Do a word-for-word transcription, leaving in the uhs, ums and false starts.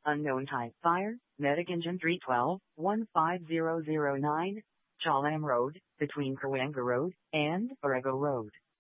Unknown type fire, Medic Engine three one two, one five zero zero nine, Chalam Road, between Cahuenga Road and Borrego Road.